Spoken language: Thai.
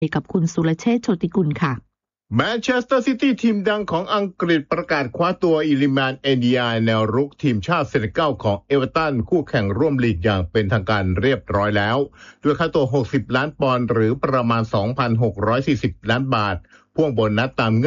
กับคุณสุรเชษฐ์โชติกุลค่ะแมนเชสเตอร์ซิตี้ทีมดังของอังกฤษประกาศคว้าตัวอิลิมานเอนดิอาแนวรุกทีมชาติเซเนกัลของเอเวอร์ตันคู่แข่งร่วมลีกอย่างเป็นทางการเรียบร้อยแล้วด้วยค่าตัว60 ล้านปอนด์หรือประมาณ 2,640 ล้านบาทพ่วงโบนัสตาม